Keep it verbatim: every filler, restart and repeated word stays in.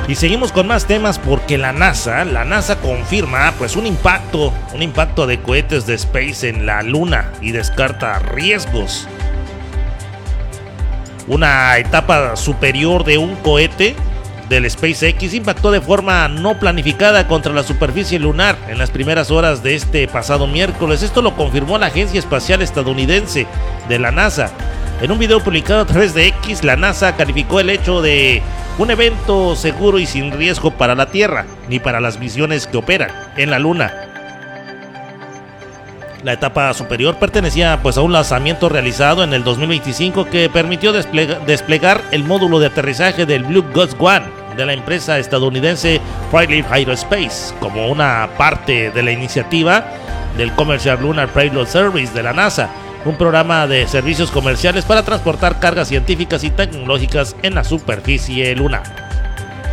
Y seguimos con más temas porque la NASA, la NASA confirma pues un impacto, un impacto de cohetes de Space en la Luna y descarta riesgos. Una etapa superior de un cohete del SpaceX impactó de forma no planificada contra la superficie lunar en las primeras horas de este pasado miércoles. Esto lo confirmó la Agencia Espacial Estadounidense de la NASA. En un video publicado a través de X, la NASA calificó el hecho de un evento seguro y sin riesgo para la Tierra, ni para las misiones que operan en la Luna. La etapa superior pertenecía pues a un lanzamiento realizado en el dos mil veinticinco que permitió desplega- desplegar el módulo de aterrizaje del Blue Ghost One de la empresa estadounidense Freightliner Aerospace como una parte de la iniciativa del Commercial Lunar Payload Service de la NASA, un programa de servicios comerciales para transportar cargas científicas y tecnológicas en la superficie lunar.